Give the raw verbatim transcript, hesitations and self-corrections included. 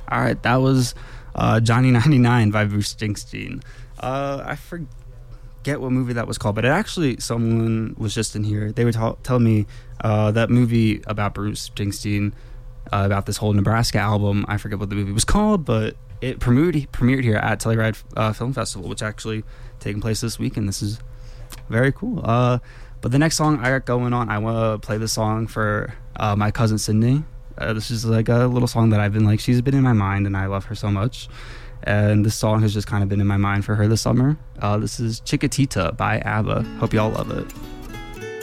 All right, that was uh, Johnny ninety-nine by Bruce Springsteen. Uh, I forget what movie that was called, but it actually, someone was just in here. They were ta- telling me uh, that movie about Bruce Springsteen, uh, about this whole Nebraska album. I forget what the movie was called, but it premiered, premiered here at Telluride uh, Film Festival, which actually taking place this weekend. This is very cool. Uh, but the next song I got going on, I want to play this song for uh, my cousin Sydney. Uh, this is like a little song that I've been like, she's been in my mind and I love her so much. And this song has just kind of been in my mind for her this summer. Uh, this is Chiquitita by ABBA. Hope y'all love it.